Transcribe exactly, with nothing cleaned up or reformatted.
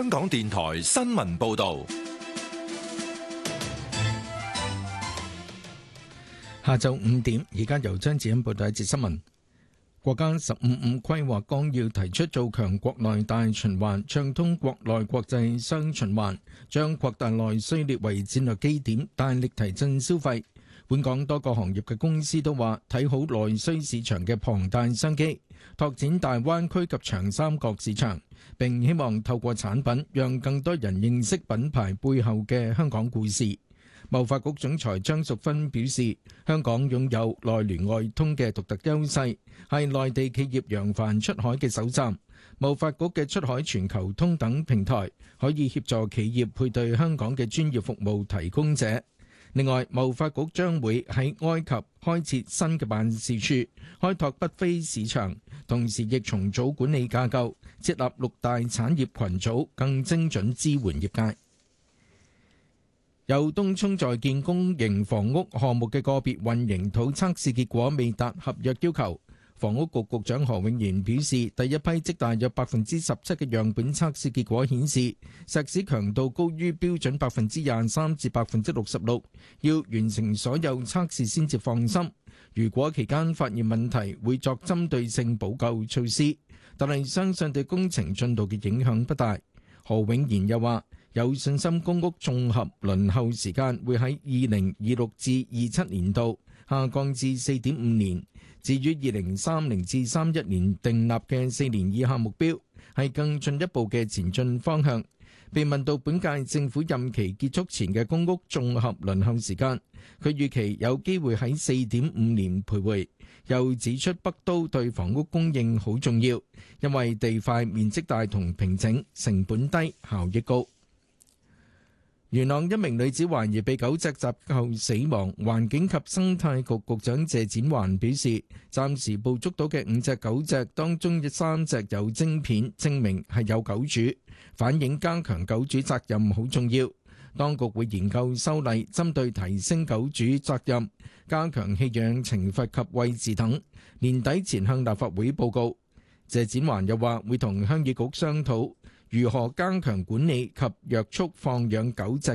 香港電台新聞報道。 下晝五點，而家由張子欣報道一節新聞。國家十五五規劃綱要提出做強國內大循環，暢通國內國際雙循環，將擴大內需列為戰略基點，大力提振消費。本港多個行業嘅公司都話睇好內需市場嘅龐大商機，拓展大灣區及長三角市場，並希望透過產品讓更多人認識品牌背後嘅香港故事。貿發局總裁張淑芬表示，香港擁有內聯外通嘅獨特優勢，係內地企業揚帆出海嘅首站。貿發局嘅出海全球通等平台可以協助企業配對香港嘅專業服務提供者。另外，貿發局將會喺埃及開設新嘅辦事處，開拓北非市場，同時亦重組管理架構，設立六大產業群組，更精準支援業界。有東涌在建公營房屋項目嘅個別混凝土測試結果未達合約要求，房屋局局長何永賢表示，第一批即大約百分之十七嘅樣本測試結果顯示，石屎強度高於標準百分之廿三至百分之六十六，要完成所有測試先至放心。如果期間發現問題，會作針對性補救措施，但係相信對工程進度嘅影響不大。何永賢又話，有信心公屋綜合輪候時間會喺二零二六至二七年度下降至四點五年。至於二零三零至三一年訂立嘅四年以下目標，係更進一步嘅前進方向。被問到本屆政府任期結束前嘅公屋綜合輪候時間，佢預期有機會喺四點五年徘徊。又指出北都對房屋供應好重要，因為地塊面積大同平整，成本低，效益高。元朗一名女子懷疑被狗隻襲擊後死亡，環境及生態局局長謝展寰表示，暫時捕捉到嘅五隻狗隻當中嘅三隻有晶片，證明係有狗主，反映加強狗主責任好重要。當局會研究修例，針對提升狗主責任、加強棄養懲罰及餵飼等，年底前向立法會報告。謝展寰又話會同鄉議局商討如何加強管理及約束放養狗隻